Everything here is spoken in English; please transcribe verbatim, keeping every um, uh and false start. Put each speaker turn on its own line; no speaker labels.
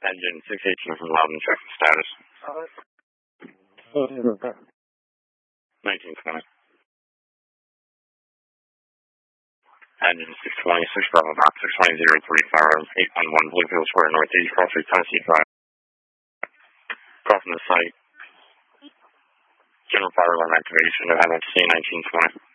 Engine six eighteen from Loudon, check the status. nineteen twenty. Engine six twenty-six, Bravo Box six twenty zero three, fire eight one one, Bluefield Square, Northeast, Crossway, Tennessee Drive. Crossing the site. General fire alarm activation of M X C nineteen twenty.